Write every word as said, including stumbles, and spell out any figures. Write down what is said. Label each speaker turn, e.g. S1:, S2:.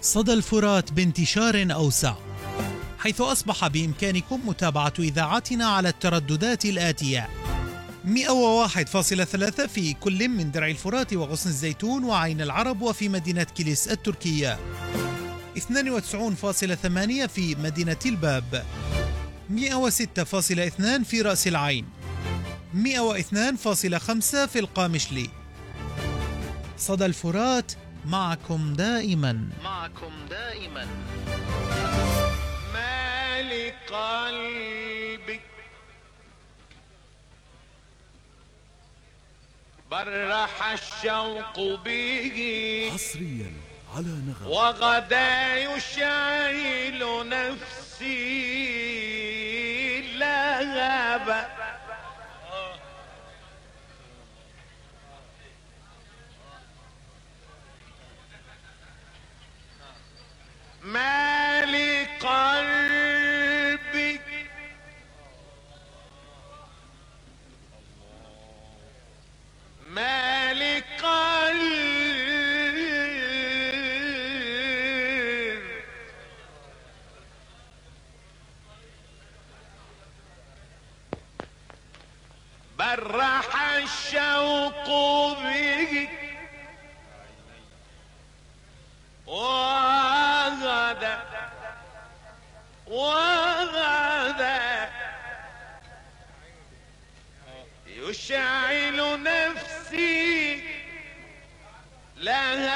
S1: صدى الفرات بانتشار أوسع، حيث أصبح بإمكانكم متابعة إذاعتنا على الترددات الآتية: مئة وواحد فاصلة ثلاثة في كل من درع الفرات وغصن الزيتون وعين العرب وفي مدينة كيليس التركية، اثنين وتسعين فاصلة ثمانية في مدينة الباب، مئة وستة فاصلة اثنين في رأس العين، مئة واثنين فاصلة خمسة في القامشلي. صدى الفرات، معكم دائما معكم دائما.
S2: مالك قلبي برح الشوق به
S3: حصريا على نغم،
S2: وغدا يشعل نفسي لهبا. مالك قلبي مالك قلبي برح الشوق به وغدا وغدا يشعل نفسي لها